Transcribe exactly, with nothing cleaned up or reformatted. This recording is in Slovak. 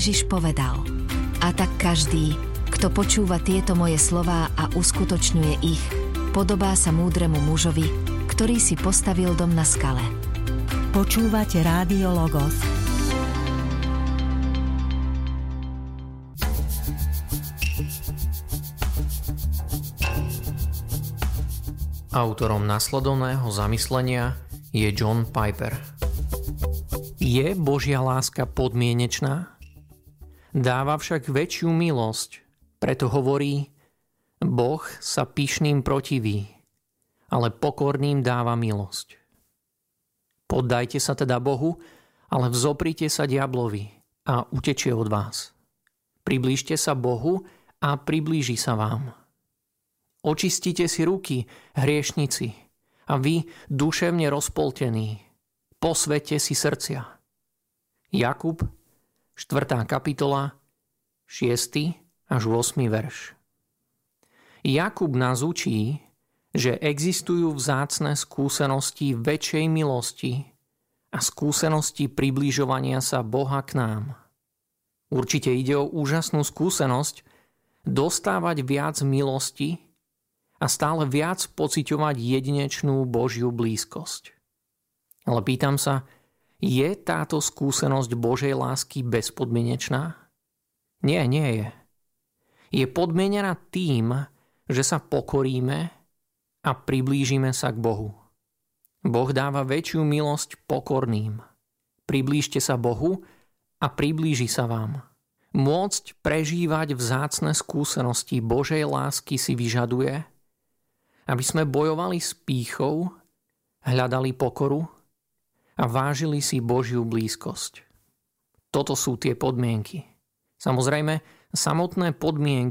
Ježiš povedal: A tak každý, kto počúva tieto moje slová a uskutočňuje ich, podobá sa múdremu mužovi, ktorý si postavil dom na skale. Počúvate Rádio Logos. Autorom nasledovného zamyslenia je John Piper. Je Božia láska podmienečná? Dáva však väčšiu milosť, preto hovorí: Boh sa pyšným protiví, ale pokorným dáva milosť. Poddajte sa teda Bohu, ale vzoprite sa diablovi a utečie od vás. Priblížte sa Bohu a priblíži sa vám. Očistite si ruky, hriešnici, a vy, duševne rozpoltení, posväťte si srdcia. Jakub, štvrtá kapitola, šiesty až ôsmy verš. Jakub nás učí, že existujú vzácne skúsenosti väčšej milosti a skúsenosti približovania sa Boha k nám. Určite ide o úžasnú skúsenosť dostávať viac milosti a stále viac pociťovať jedinečnú Božiu blízkosť. Ale pýtam sa, je táto skúsenosť Božej lásky bezpodmienečná? Nie, nie je. Je podmienená tým, že sa pokoríme a priblížime sa k Bohu. Boh dáva väčšiu milosť pokorným. Priblížte sa Bohu a priblíži sa vám. Môcť prežívať vzácne skúsenosti Božej lásky si vyžaduje, aby sme bojovali s pýchou, hľadali pokoru a vážili si Božiu blízkosť. Toto sú tie podmienky. Samozrejme, samotné podmienky